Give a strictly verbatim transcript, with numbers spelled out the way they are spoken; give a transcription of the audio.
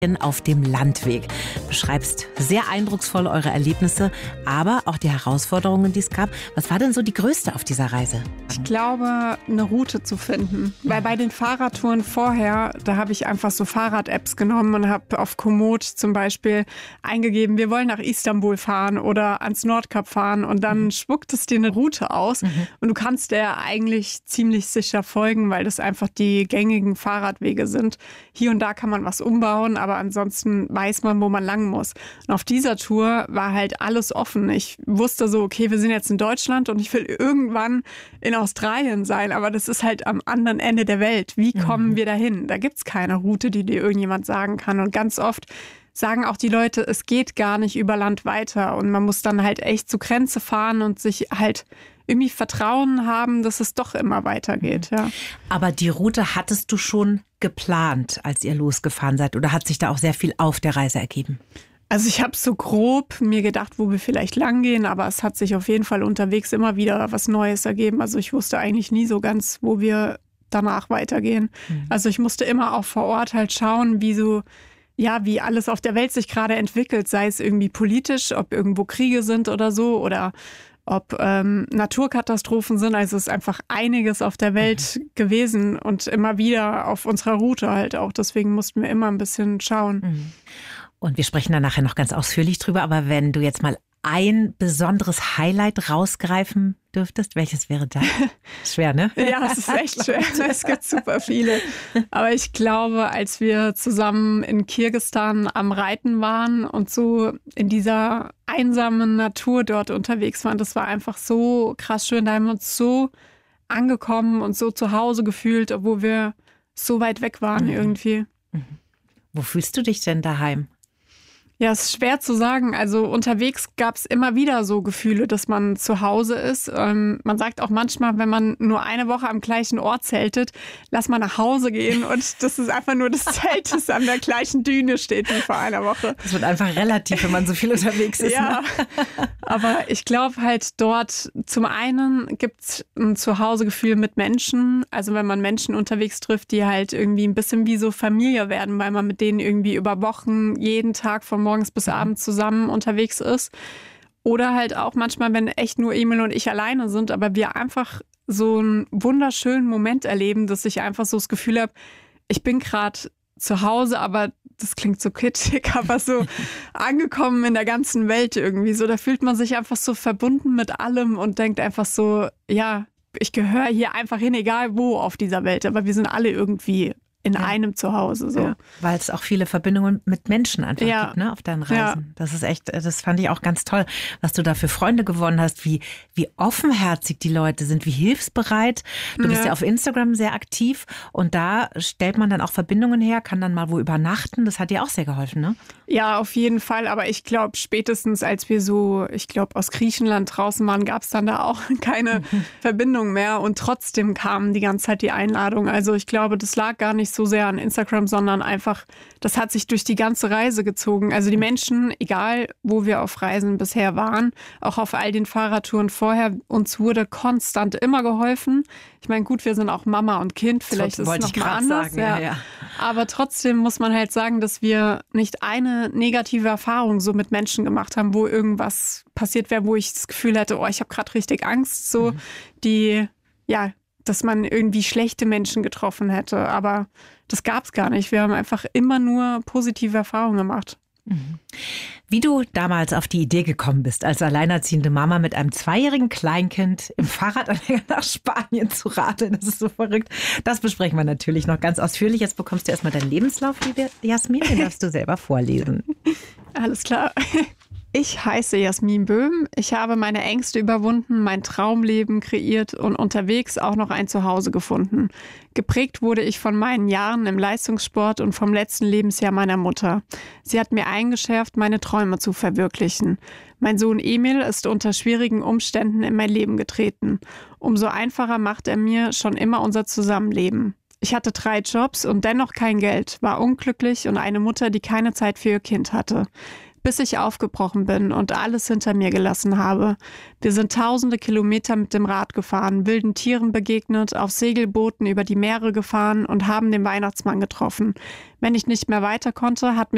auf dem Landweg. Beschreibst sehr eindrucksvoll eure Erlebnisse, aber auch die Herausforderungen, die es gab. Was war denn so die größte auf dieser Reise? Ich glaube, eine Route zu finden. Weil bei den Fahrradtouren vorher, da habe ich einfach so Fahrrad-Apps genommen und habe auf Komoot zum Beispiel eingegeben, wir wollen nach Istanbul fahren oder ans Nordkap fahren und dann mhm. spuckt es dir eine Route aus mhm. und du kannst der eigentlich ziemlich sicher folgen, weil das einfach die gängigen Fahrradwege sind. Hier und da kann man was umbauen, aber ansonsten weiß man, wo man lang muss. Und auf dieser Tour war halt alles offen. Ich wusste so, okay, wir sind jetzt in Deutschland und ich will irgendwann in Australien sein, aber das ist halt am anderen Ende der Welt. Wie kommen mhm. wir dahin? Da gibt's keine Route, die dir irgendjemand sagen kann. Und ganz oft sagen auch die Leute, es geht gar nicht über Land weiter und man muss dann halt echt zur Grenze fahren und sich halt irgendwie Vertrauen haben, dass es doch immer weitergeht. Ja. Aber die Route hattest du schon geplant, als ihr losgefahren seid? Oder hat sich da auch sehr viel auf der Reise ergeben? Also ich habe so grob mir gedacht, wo wir vielleicht lang gehen, aber es hat sich auf jeden Fall unterwegs immer wieder was Neues ergeben. Also ich wusste eigentlich nie so ganz, wo wir danach weitergehen. Mhm. Also ich musste immer auch vor Ort halt schauen, wie so ja, wie alles auf der Welt sich gerade entwickelt, sei es irgendwie politisch, ob irgendwo Kriege sind oder so oder ob ähm, Naturkatastrophen sind. Also es ist einfach einiges auf der Welt mhm. gewesen und immer wieder auf unserer Route halt auch. Deswegen mussten wir immer ein bisschen schauen. Mhm. Und wir sprechen da nachher noch ganz ausführlich drüber. Aber wenn du jetzt mal ein besonderes Highlight rausgreifen dürftest, welches wäre das? Schwer, ne? Ja, es ist echt schwer. Es gibt super viele. Aber ich glaube, als wir zusammen in Kirgisistan am Reiten waren und so in dieser einsamen Natur dort unterwegs waren, das war einfach so krass schön. Da haben wir uns so angekommen und so zu Hause gefühlt, obwohl wir so weit weg waren mhm. irgendwie. Mhm. Wo fühlst du dich denn daheim? Ja, es ist schwer zu sagen. Also unterwegs gab es immer wieder so Gefühle, dass man zu Hause ist. Ähm, man sagt auch manchmal, wenn man nur eine Woche am gleichen Ort zeltet, lass mal nach Hause gehen und das ist einfach nur das Zelt, das an der gleichen Düne steht wie vor einer Woche. Das wird einfach relativ, wenn man so viel unterwegs ist. Ja, ne? Aber ich glaube halt dort, zum einen gibt es ein Zuhausegefühl mit Menschen. Also wenn man Menschen unterwegs trifft, die halt irgendwie ein bisschen wie so Familie werden, weil man mit denen irgendwie über Wochen jeden Tag von morgens bis abends zusammen unterwegs ist. Oder halt auch manchmal, wenn echt nur Emil und ich alleine sind, aber wir einfach so einen wunderschönen Moment erleben, dass ich einfach so das Gefühl habe, ich bin gerade zu Hause, aber das klingt so kitschig, aber so angekommen in der ganzen Welt irgendwie. So, da fühlt man sich einfach so verbunden mit allem und denkt einfach so, ja, ich gehöre hier einfach hin, egal wo auf dieser Welt, aber wir sind alle irgendwie in ja. einem Zuhause. So. Ja, weil es auch viele Verbindungen mit Menschen einfach ja. gibt, ne, auf deinen Reisen. Ja. Das ist echt, das fand ich auch ganz toll, was du da für Freunde gewonnen hast, wie, wie offenherzig die Leute sind, wie hilfsbereit. Du bist ja. ja auf Instagram sehr aktiv und da stellt man dann auch Verbindungen her, kann dann mal wo übernachten. Das hat dir auch sehr geholfen, ne? Ja, auf jeden Fall. Aber ich glaube, spätestens als wir so, ich glaube, aus Griechenland draußen waren, gab es dann da auch keine mhm. Verbindung mehr. Und trotzdem kamen die ganze Zeit die Einladungen. Also ich glaube, das lag gar nicht so sehr an Instagram, sondern einfach, das hat sich durch die ganze Reise gezogen. Also die Menschen, egal wo wir auf Reisen bisher waren, auch auf all den Fahrradtouren vorher, uns wurde konstant immer geholfen. Ich meine, gut, wir sind auch Mama und Kind, vielleicht so, ist es noch mal anders. Sagen, ja. Ja. Aber trotzdem muss man halt sagen, dass wir nicht eine negative Erfahrung so mit Menschen gemacht haben, wo irgendwas passiert wäre, wo ich das Gefühl hätte, oh, ich habe gerade richtig Angst, so mhm. die, ja, dass man irgendwie schlechte Menschen getroffen hätte. Aber das gab es gar nicht. Wir haben einfach immer nur positive Erfahrungen gemacht. Mhm. Wie du damals auf die Idee gekommen bist, als alleinerziehende Mama mit einem zweijährigen Kleinkind im Fahrradanhänger nach Spanien zu radeln, das ist so verrückt. Das besprechen wir natürlich noch ganz ausführlich. Jetzt bekommst du erstmal deinen Lebenslauf, liebe Jasmin, den darfst du selber vorlesen. Alles klar. Ich heiße Jasmin Böhm. Ich habe meine Ängste überwunden, mein Traumleben kreiert und unterwegs auch noch ein Zuhause gefunden. Geprägt wurde ich von meinen Jahren im Leistungssport und vom letzten Lebensjahr meiner Mutter. Sie hat mir eingeschärft, meine Träume zu verwirklichen. Mein Sohn Emil ist unter schwierigen Umständen in mein Leben getreten. Umso einfacher macht er mir schon immer unser Zusammenleben. Ich hatte drei Jobs und dennoch kein Geld, war unglücklich und eine Mutter, die keine Zeit für ihr Kind hatte. Bis ich aufgebrochen bin und alles hinter mir gelassen habe. Wir sind tausende Kilometer mit dem Rad gefahren, wilden Tieren begegnet, auf Segelbooten über die Meere gefahren und haben den Weihnachtsmann getroffen. Wenn ich nicht mehr weiter konnte, hat mich